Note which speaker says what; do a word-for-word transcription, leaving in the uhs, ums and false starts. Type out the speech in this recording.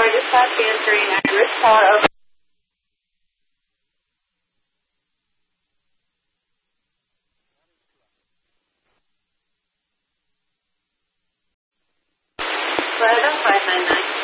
Speaker 1: four, dispatch answering Iris Tower over. Florida five nine nine.